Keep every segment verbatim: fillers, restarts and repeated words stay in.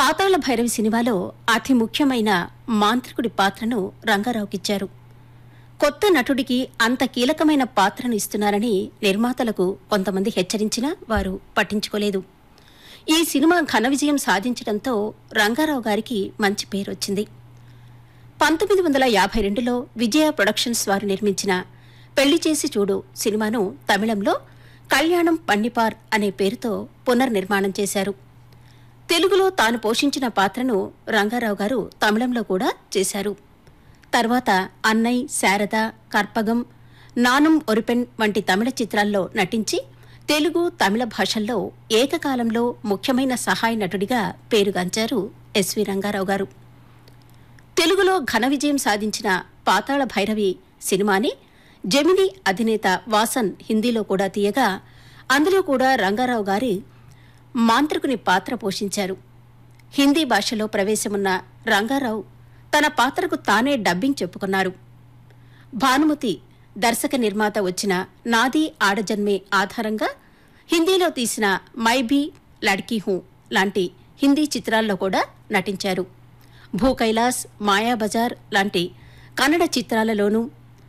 పాతాళ భైరవి సినిమాలో అతి ముఖ్యమైన మాంత్రికుడి పాత్రను రంగారావుకిచ్చారు. కొత్త నటుడికి అంత కీలకమైన పాత్రను ఇస్తున్నారని నిర్మాతలకు కొంతమంది హెచ్చరించినా వారు పట్టించుకోలేదు. ఈ సినిమా ఘన విజయం సాధించడంతో రంగారావు గారికి మంచి పేరొచ్చింది. పంతొమ్మిది వందల యాభై రెండులో విజయ ప్రొడక్షన్స్ వారు నిర్మించిన పెళ్లి చేసి చూడు సినిమాను తమిళంలో కళ్యాణం పన్నిపార్ అనే పేరుతో పునర్నిర్మాణం చేశారు. తెలుగులో తాను పోషించిన పాత్రను రంగారావు గారు తమిళంలో కూడా చేశారు. తర్వాత అన్నై, శారద, కర్పగం, నానం ఒరిపెన్ వంటి తమిళ చిత్రాల్లో నటించి తెలుగు, తమిళ భాషల్లో ఏకకాలంలో ముఖ్యమైన సహాయ నటుడిగా పేరుగాంచారు ఎస్వి రంగారావు గారు. తెలుగులో ఘన విజయం సాధించిన పాతాళ భైరవి సినిమాని జెమిని అధినేత వాసన్ హిందీలో కూడా తీయగా అందులో కూడా రంగారావు గారి మాంత్రికుని పాత్ర పోషించారు. హిందీ భాషలో ప్రవేశమున్న రంగారావు తన పాత్రకు తానే డబ్బింగ్ చెప్పుకున్నారు. భానుమతి దర్శక నిర్మాత వచ్చిన నాది ఆడజన్మే ఆధారంగా హిందీలో తీసిన మై భీ లడ్కీ హూ లాంటి హిందీ చిత్రాల్లో కూడా నటించారు. భూ కైలాస్, మాయాబజార్ లాంటి కన్నడ చిత్రాలలోనూ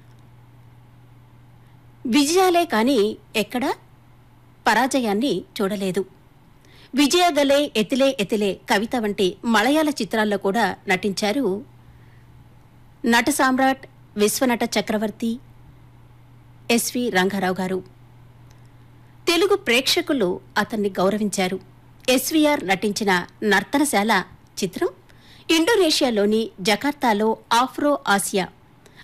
విజయాలే కాని ఎక్కడా పరాజయాన్ని చూడలేదు. విజయగలే ఎతిలే ఎతిలే కవిత వంటి మలయాళ చిత్రాల్లో కూడా నటించారు నట సామ్రాట్, విశ్వనట చక్రవర్తి ఎస్వి రంగారావు గారు. తెలుగు ప్రేక్షకులు అతన్ని గౌరవించారు. ఎస్వీఆర్ నటించిన నర్తనశాల చిత్రం ఇండోనేషియాలోని జకార్తాలో ఆఫ్రో ఆసియా